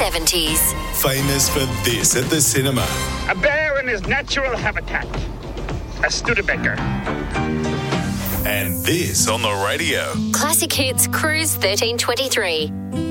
70s. Famous for this at the cinema. A bear in his natural habitat. A Studebaker. And this on the radio. Classic Hits Cruise 1323.